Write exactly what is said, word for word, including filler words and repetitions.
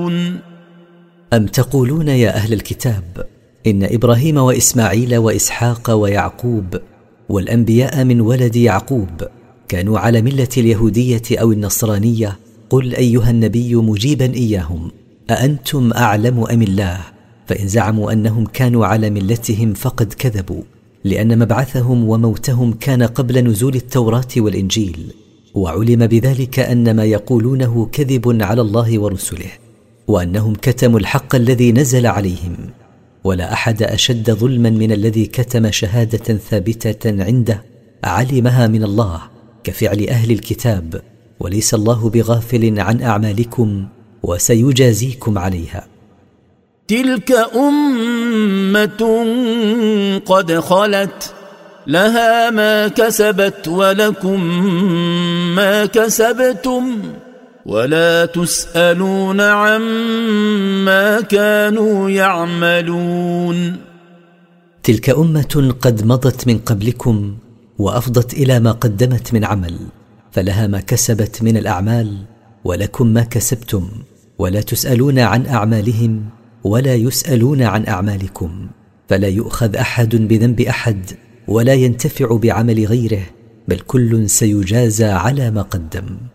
تعملون أم تقولون يا أهل الكتاب إن إبراهيم وإسماعيل وإسحاق ويعقوب والأنبياء من ولد يعقوب كانوا على ملة اليهودية أو النصرانية؟ قل أيها النبي مجيبا إياهم: أأنتم أعلم أم الله؟ فإن زعموا أنهم كانوا على ملتهم فقد كذبوا، لأن مبعثهم وموتهم كان قبل نزول التوراة والإنجيل، وعلم بذلك أن ما يقولونه كذب على الله ورسله، وأنهم كتموا الحق الذي نزل عليهم. ولا أحد أشد ظلما من الذي كتم شهادة ثابتة عنده علمها من الله كفعل أهل الكتاب، وليس الله بغافل عن أعمالكم وسيجازيكم عليها. تلك أمة قد خلت لها ما كسبت ولكم ما كسبتم ولا تسألون عما كانوا يعملون. تلك أمة قد مضت من قبلكم وأفضت إلى ما قدمت من عمل، فلها ما كسبت من الأعمال ولكم ما كسبتم، ولا تسألون عن أعمالهم ولا يسألون عن أعمالكم، فلا يؤخذ أحد بذنب أحد ولا ينتفع بعمل غيره، بل كل سيجازى على ما قدم.